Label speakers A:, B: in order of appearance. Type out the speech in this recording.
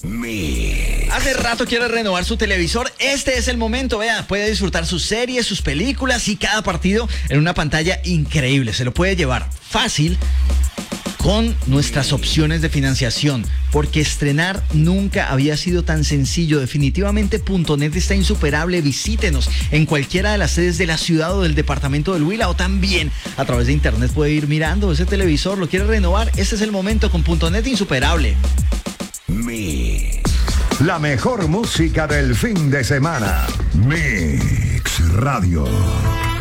A: Hace rato quiere renovar su televisor. Este es el momento, vea, puede disfrutar sus series, sus películas y cada partido en una pantalla increíble. Se lo puede llevar fácil con nuestras opciones de financiación, porque estrenar nunca había sido tan sencillo. Definitivamente .net está insuperable. Visítenos en cualquiera de las sedes de la ciudad o del departamento del Huila, o también a través de internet puede ir mirando ese televisor. ¿Lo quiere renovar? Este es el momento con .net insuperable.
B: La mejor música del fin de semana. Mix Radio.